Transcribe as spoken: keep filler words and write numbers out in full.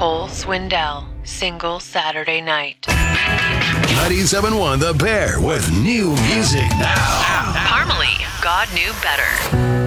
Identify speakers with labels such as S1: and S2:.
S1: Cole Swindell, single Saturday Night.
S2: ninety-seven point one The Bear with new music now.
S1: Parmalee, God Knew Better.